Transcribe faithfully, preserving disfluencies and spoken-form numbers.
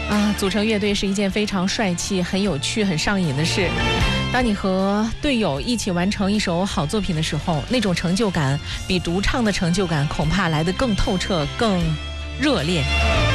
啊，组成乐队是一件非常帅气、很有趣、很上瘾的事。当你和队友一起完成一首好作品的时候，那种成就感比独唱的成就感恐怕来得更透彻、更热烈。